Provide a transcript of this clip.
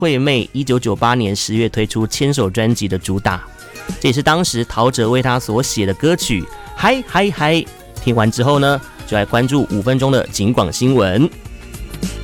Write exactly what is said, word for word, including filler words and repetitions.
惠妹一九九八年十月推出牵手专辑的主打，这也是当时陶喆为他所写的歌曲。嗨嗨嗨！听完之后呢，就来关注五分钟的警广新闻。